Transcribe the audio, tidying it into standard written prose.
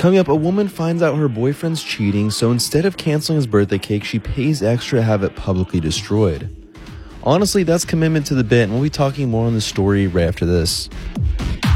Coming up, a woman finds out her boyfriend's cheating, so instead of canceling his birthday cake, she pays extra to have it publicly destroyed. Honestly, that's commitment to the bit, and we'll be talking more on the story right after this.